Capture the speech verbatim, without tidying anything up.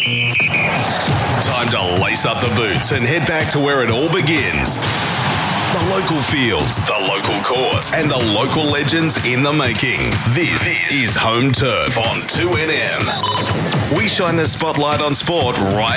Time to lace up the boots and head back to where it all begins. The local fields, the local courts, and the local legends in the making. This is Home Turf on two N M. We shine the spotlight on sport right